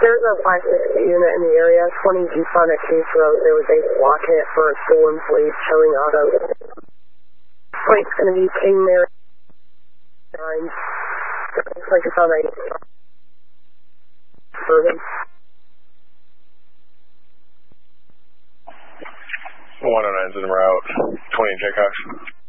There's a 560 unit in the area, 20 G-Fun at Case Road. There was a block hit for a stolen plate, showing auto. Plate's going to be King Mary 9. Looks like it's on a Bourbon. 109's in route, 20 Jaycox.